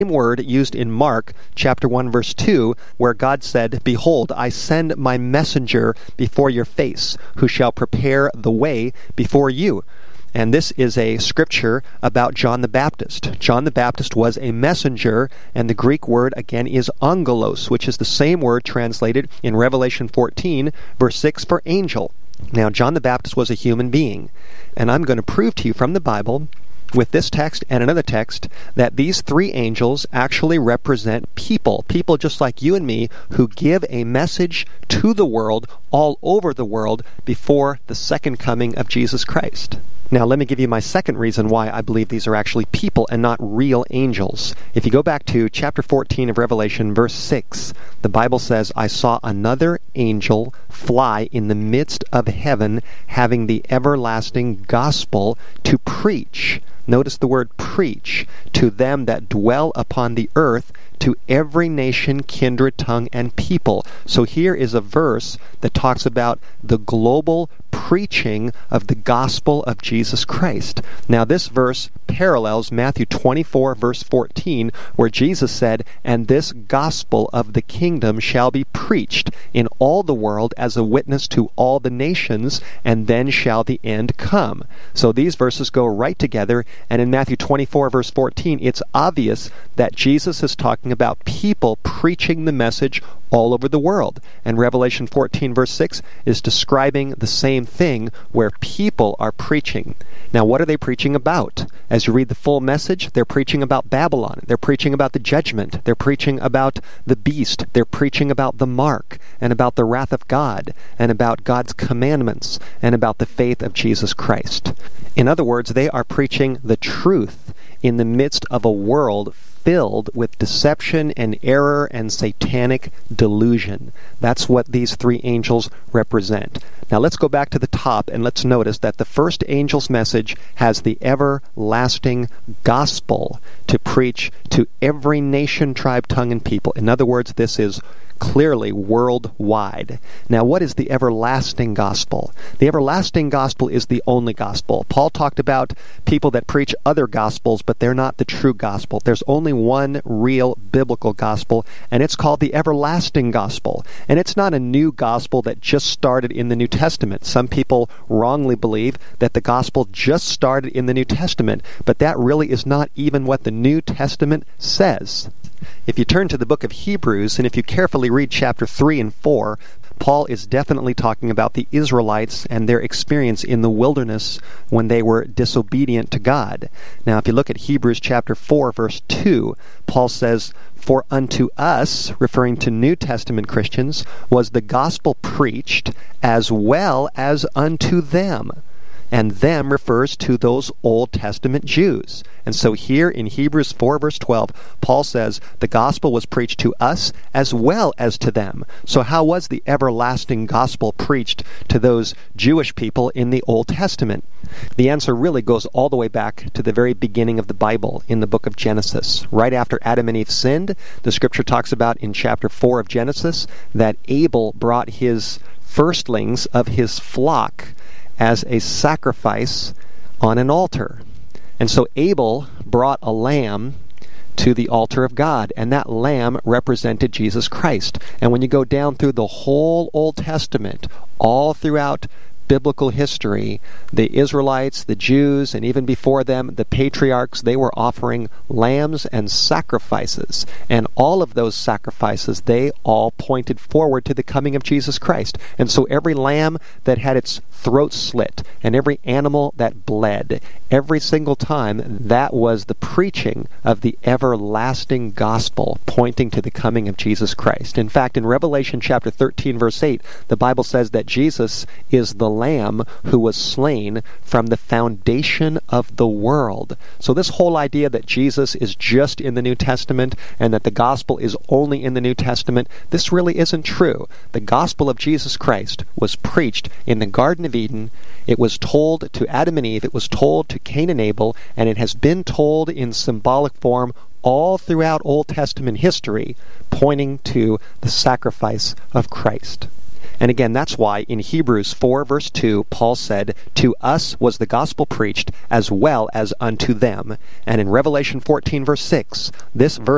word used in Mark chapter 1 verse 2, where God said, "Behold, I send my messenger before your face, who shall prepare the way before you." And this is a scripture about John the Baptist. John the Baptist was a messenger, and the Greek word again is angelos, which is the same word translated in Revelation 14 verse 6 for angel. Now, John the Baptist was a human being, and I'm going to prove to you from the Bible, with this text and another text, that these three angels actually represent people just like you and me, who give a message to the world all over the world before the second coming of Jesus Christ. Now, let me give you my second reason why I believe these are actually people and not real angels. If you go back to chapter 14 of Revelation, verse 6, the Bible says, "I saw another angel fly in the midst of heaven, having the everlasting gospel to preach." Notice the word preach. "To them that dwell upon the earth, to every nation, kindred, tongue, and people." So here is a verse that talks about the global preaching of the gospel of Jesus Christ. Now, this verse parallels Matthew 24 verse 14, where Jesus said, "And this gospel of the kingdom shall be preached in all the world as a witness to all the nations, and then shall the end come." So these verses go right together, and in Matthew 24 verse 14, it's obvious that Jesus is talking about people preaching the message all over the world. And Revelation 14 verse 6 is describing the same thing, where people are preaching. Now, what are they preaching about? As you read the full message, they're preaching about Babylon. They're preaching about the judgment. They're preaching about the beast. They're preaching about the mark, and about the wrath of God, and about God's commandments, and about the faith of Jesus Christ. In other words, they are preaching the truth in the midst of a world filled with deception and error and satanic delusion. That's what these three angels represent. Now let's go back to the top, and let's notice that the first angel's message has the everlasting gospel to preach to every nation, tribe, tongue, and people. In other words, this is clearly worldwide. Now, what is the everlasting gospel? The everlasting gospel is the only gospel. Paul talked about people that preach other gospels, but they're not the true gospel. There's only one real biblical gospel, and it's called the everlasting gospel. And it's not a new gospel that just started in the New Testament. Some people wrongly believe that the gospel just started in the New Testament, but that really is not even what the New Testament says. If you turn to the book of Hebrews, and if you carefully read chapter 3 and 4, Paul is definitely talking about the Israelites and their experience in the wilderness when they were disobedient to God. Now, if you look at Hebrews chapter 4, verse 2, Paul says, "For unto us," referring to New Testament Christians, "was the gospel preached as well as unto them." And them refers to those Old Testament Jews. And so here in Hebrews 4 verse 12, Paul says the gospel was preached to us as well as to them. So how was the everlasting gospel preached to those Jewish people in the Old Testament? The answer really goes all the way back to the very beginning of the Bible in the book of Genesis. Right after Adam and Eve sinned, the scripture talks about in chapter 4 of Genesis that Abel brought his firstlings of his flock as a sacrifice on an altar. And so Abel brought a lamb to the altar of God, and that lamb represented Jesus Christ. And when you go down through the whole Old Testament, all throughout biblical history, the Israelites, the Jews, and even before them, the patriarchs, they were offering lambs and sacrifices. And all of those sacrifices, they all pointed forward to the coming of Jesus Christ. And so every lamb that had its throat slit, and every animal that bled, every single time, that was the preaching of the everlasting gospel, pointing to the coming of Jesus Christ. In fact, in Revelation chapter 13, verse 8, the Bible says that Jesus is the Lamb who was slain from the foundation of the world. So this whole idea that Jesus is just in the New Testament and that the gospel is only in the New Testament, this really isn't true. The gospel of Jesus Christ was preached in the Garden of Eden. It was told to Adam and Eve. It was told to Cain and Abel, and it has been told in symbolic form all throughout Old Testament history, pointing to the sacrifice of Christ. And again, that's why in Hebrews 4 verse 2, Paul said, "To us was the gospel preached as well as unto them." And in Revelation 14 verse 6, this verse